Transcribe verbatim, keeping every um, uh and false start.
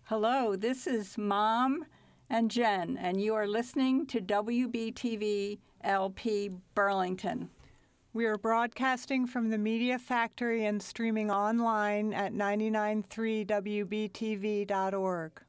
Hello, this is Mom and Jen, and you are listening to W B T V L P Burlington. We are broadcasting from the Media Factory and streaming online at nine nine three W B T V dot org.